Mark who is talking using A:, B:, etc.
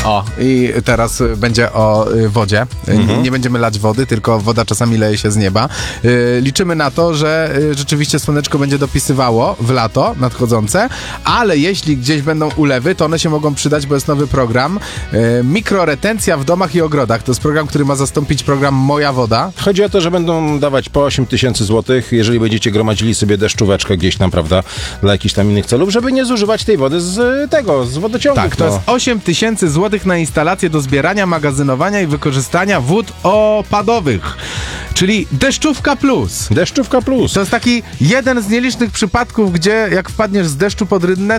A: O, i teraz będzie o wodzie. Nie będziemy lać wody, tylko woda czasami leje się z nieba. Liczymy na to, że rzeczywiście słoneczko będzie dopisywało w lato nadchodzące, ale jeśli gdzieś będą ulewy, to one się mogą przydać, bo jest nowy program Mikroretencja w domach i ogrodach. To jest program, który ma zastąpić program Moja Woda.
B: Chodzi o to, że będą dawać po 8 tysięcy złotych, jeżeli będziecie gromadzili sobie deszczóweczkę gdzieś tam, prawda, dla jakichś tam innych celów, żeby nie zużywać tej wody z wodociągów.
A: Tak, to jest 8 tysięcy złotych na instalację do zbierania, magazynowania i wykorzystania wód opadowych. Czyli deszczówka plus.
B: Deszczówka plus.
A: To jest taki jeden z nielicznych przypadków, gdzie jak wpadniesz z deszczu pod rynnę,